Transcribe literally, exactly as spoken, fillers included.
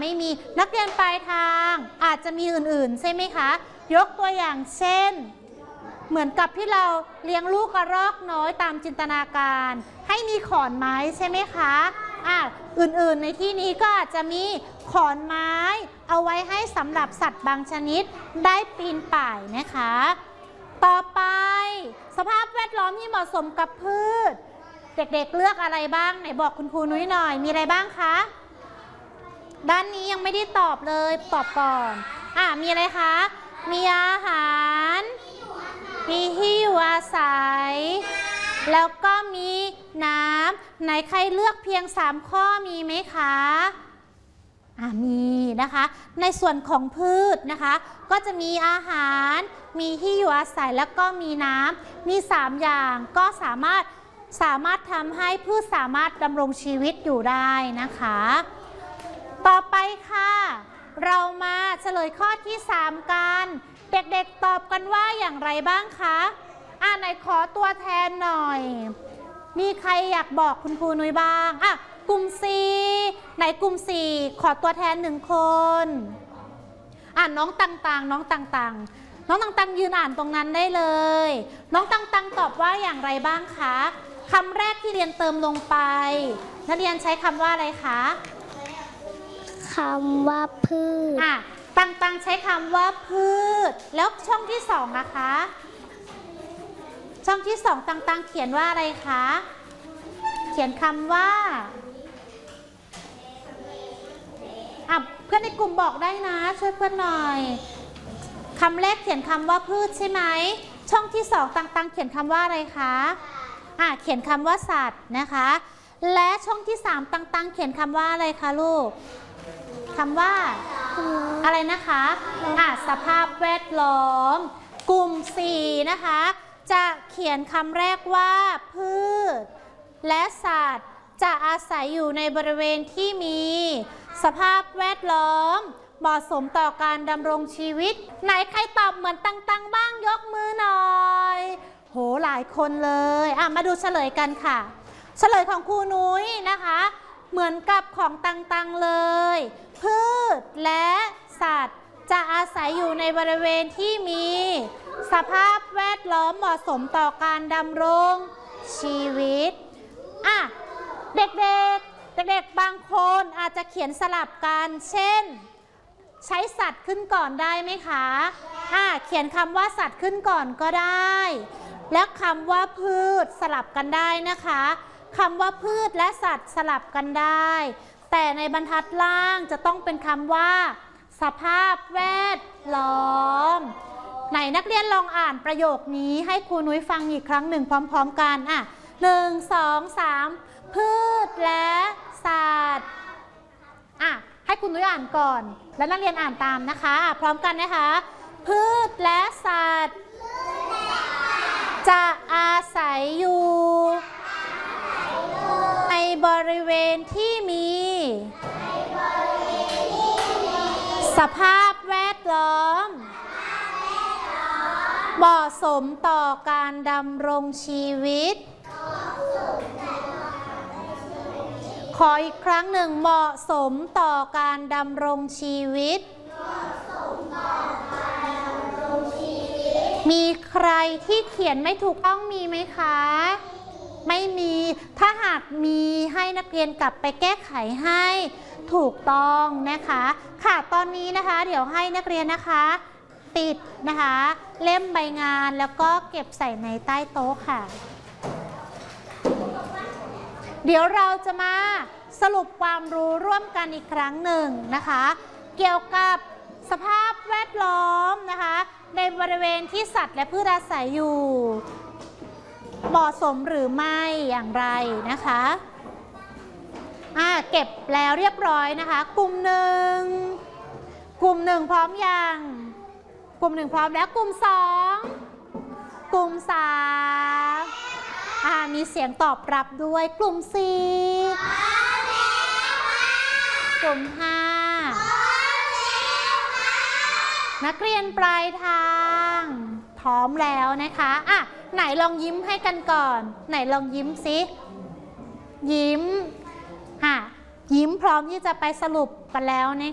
ไม่มีนักเรียนปลายทางอาจจะมีอื่นๆใช่ไหมคะยกตัวอย่างเช่นเหมือนกับที่เราเลี้ยงลูกกระรอกน้อยตามจินตนาการให้มีขอนไม้ใช่ไหมคะอ่ะอื่นๆในที่นี้ก็อาจจะมีขอนไม้เอาไว้ให้สำหรับสัตว์บางชนิดได้ปีนป่ายนะคะต่อไปสภาพแวดล้อมที่เหมาะสมกับพืชเด็กๆเลือกอะไรบ้างไหนบอกคุณครูนุ้ยหน่อยมีอะไรบ้างคะด้านนี้ยังไม่ได้ตอบเลยตอบก่อนอ่ะมีอะไรคะมีอาหารมีที่อยู่อาศัยแล้วก็มีน้ำไหนใครเลือกเพียงสามข้อมีไหมคะอ่ะมีนะคะในส่วนของพืชนะคะก็จะมีอาหารมีที่อยู่อาศัยแล้วก็มีน้ำมีสามอย่างก็สามารถสามารถทำให้พืชสามารถดำรงชีวิตอยู่ได้นะคะต่อไปค่ะเรามาเฉลยข้อที่สามกันเด็กๆตอบกันว่าอย่างไรบ้างคะอ่ะไหนขอตัวแทนหน่อยมีใครอยากบอกคุณครูนุ้ยบ้างอ่ะกลุ่มสี่ไหนกลุ่มสี่ขอตัวแทนหนึ่งคนอ่ะน้องต่างๆน้องต่างๆน้องต่างๆยืนอ่านตรงนั้นได้เลยน้องต่างๆตอบว่าอย่างไรบ้างคะคำแรกที่เรียนเติมลงไปนักเรียนใช้คำว่าอะไรคะคำว่าพืชอ่ะต่างๆใช้คำว่าพืชแล้วช่องที่สองนะคะช่องที่สองต่างๆเขียนว่าอะไรคะเขียนคำว่าอ่ะเพื่อนในกลุ่มบอกได้นะช่วยเพื่อนหน่อยคำแรกเขียนคำว่าพืชใช่ไหมช่องที่สองต่างๆเขียนคำว่าอะไรคะอ่ะเขียนคำว่าสัตว์นะคะและช่องที่สามต่างๆเขียนคำว่าอะไรคะลูกคำว่าอะไรนะคะอ่ะสภาพแวดล้อมกลุ่มสี่นะคะจะเขียนคำแรกว่าพืชและสัตว์จะอาศัยอยู่ในบริเวณที่มีสภาพแวดล้อมเหมาะสมต่อการดำรงชีวิตไหนใครตอบเหมือนตังๆบ้างยกมือหน่อยโหหลายคนเลยอ่ะมาดูเฉลยกันค่ะเฉลยของครูนุ้ยนะคะเหมือนกับของตังๆเลยพืชและสัตว์จะอาศัยอยู่ในบริเวณที่มีสภาพแวดล้อมเหมาะสมต่อการดำรงชีวิตอ่ะเด็กๆเด็กๆบางคนอาจจะเขียนสลับกันเช่นใช้สัตว์ขึ้นก่อนได้ไหมคะอ่ะเขียนคำว่าสัตว์ขึ้นก่อนก็ได้และคำว่าพืชสลับกันได้นะคะคำว่าพืชและสัตว์สลับกันได้แต่ในบรรทัดล่างจะต้องเป็นคำว่าสภาพแวดล้อมไหนนักเรียนลองอ่านประโยคนี้ให้ครูนุ้ยฟังอีกครั้งหนึ่งพร้อมๆกันอ่ะหนึ่งสองสามพืชและสัตว์อ่ะให้คุณนุ้ยอ่านก่อนแล้วนักเรียนอ่านตามนะคะพร้อมกันนะคะพืชและสัตว์จะอาศัยอยู่ในบริเวณที่มีสภาพแวดล้อมเหมาะสมต่อการดำรงชีวิตขออีกครั้งหนึ่งเหมาะสมต่อการดำรงชีวิตมีใครที่เขียนไม่ถูกต้องมีไหมคะไม่มีถ้าหากมีให้นักเรียนกลับไปแก้ไขให้ถูกต้องนะคะค่ะตอนนี้นะคะเดี๋ยวให้นักเรียนนะคะติดนะคะเล่มใบงานแล้วก็เก็บใส่ในใต้โต๊ะค่ะเดี๋ยวเราจะมาสรุปความรู้ร่วมกันอีกครั้งหนึ่งนะคะเกี่ยวกับสภาพแวดล้อมนะคะในบริเวณที่สัตว์และพืชอาศัยอยู่เหมาะสมหรือไม่อย่างไรนะคะอ่าเก็บแล้วเรียบร้อยนะคะกลุ่มหนึ่งกลุ่มหนึ่งพร้อมยังกลุ่มหนึ่งพร้อมแล้วกลุ่มสองกลุ่มสามอ่ามีเสียงตอบรับด้วยกลุ่มสี่กลุ่มห้านักเรียนปลายทางพร้อมแล้วนะคะอ่ะไหนลองยิ้มให้กันก่อนไหนลองยิ้มสิยิ้มค่ะยิ้มพร้อมที่จะไปสรุปกันแล้วนะคะ